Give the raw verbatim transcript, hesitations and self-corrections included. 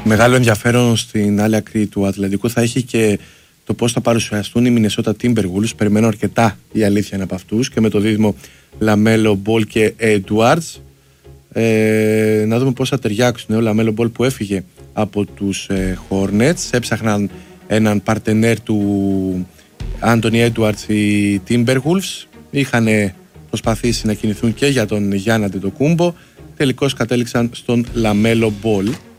Μεγάλο ενδιαφέρον στην άλλη άκρη του Ατλαντικού θα έχει και το πώς θα παρουσιαστούν οι Minnesota Timberwolves. Περιμένω αρκετά, η αλήθεια είναι από αυτούς, και με το δίδυμο Λαμέλο Μπολ και Edwards. Ε, να δούμε πώς θα ταιριάξουν. Ο Λαμέλο Μπολ που έφυγε από τους ε, Hornets, έψαχναν έναν παρτενέρ του Anthony Edwards οι Timberwolves. Είχαν προσπαθήσει να κινηθούν και για τον Γιάννη Αντετοκούμπο. Τελικώς κατέληξαν στον Λαμέλο Μπολ.